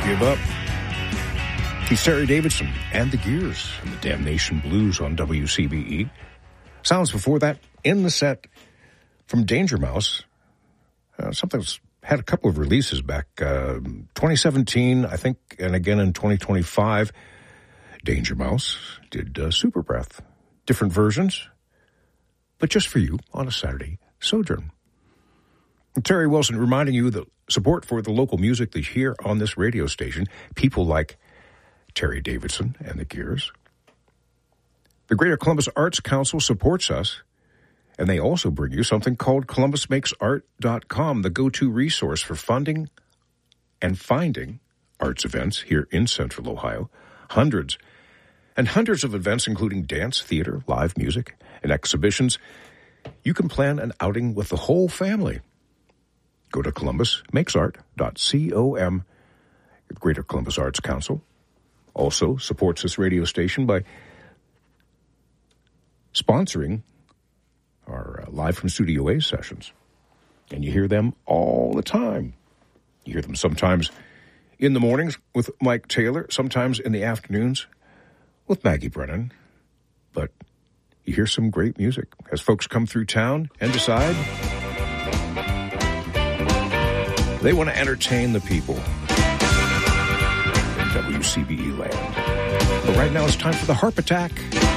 Give Up. He's Terry Davidson and the Gears and the Damnation Blues on WCBE. Sounds before that in the set from Danger Mouse. Something that's had a couple of releases back 2017, I think, and again in 2025. Danger Mouse did Super Breath. Different versions, but just for you on a Saturday sojourn. And Terry Wilson reminding you that support for the local music that you hear on this radio station, people like Terry Davidson and the Gears. The Greater Columbus Arts Council supports us, and they also bring you something called ColumbusMakesArt.com, the go-to resource for funding and finding arts events here in Central Ohio. Hundreds and hundreds of events, including dance, theater, live music, and exhibitions. You can plan an outing with the whole family. Go to ColumbusMakesArt.com. The Greater Columbus Arts Council also supports this radio station by sponsoring our Live from Studio A sessions. And you hear them all the time. You hear them sometimes in the mornings with Mike Taylor, sometimes in the afternoons with Maggie Brennan. But you hear some great music as folks come through town and decide they want to entertain the people in WCBE land. But right now it's time for the Harp Attack.